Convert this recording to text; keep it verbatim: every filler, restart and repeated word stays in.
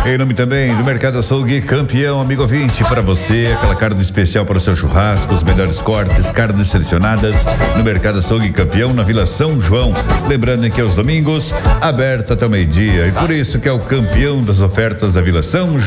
Em nome também do Mercado Açougue Campeão, amigo ouvinte, para você, aquela carne especial para o seu churrasco, os melhores cortes, carnes selecionadas no Mercado Açougue Campeão, na Vila São João. Lembrando que aos domingos, aberto até o meio-dia, e por isso que é o campeão das ofertas da Vila São João.